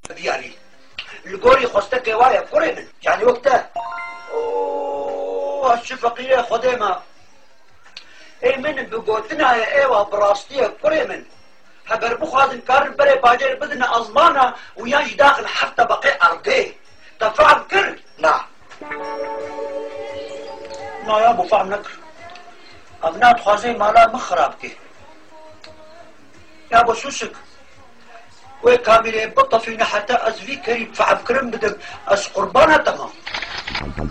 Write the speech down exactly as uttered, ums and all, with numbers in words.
دياري القوري خستك وايا كوري من يعني وقتها اوه الشفقية خديمة اي من بقوتنا يا ايوه براستية كوري من هبر بخوازن كارن بري باجر بدنا ازمانا وياش داخل حتى بقي ارقي تفعل كر نعم نا يا ابو فهم نكر ابنات خوازي مالا مخراب كي يا ابو سوسك وي كاميري بطة فينا حتى ازفي كريم فعب كرم بدك اس قربانة تمام